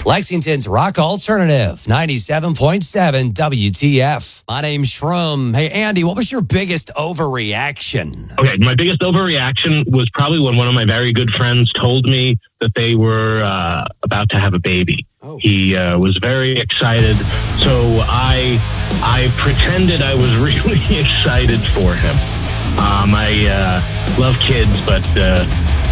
Lexington's Rock Alternative, 97.7 WTF. My name's Shrum. Hey, Andy, what was your biggest overreaction? Okay, my biggest overreaction was probably when one of my very good friends told me that they were about to have a baby. Oh. He was very excited, so I pretended I was really excited for him. I love kids, but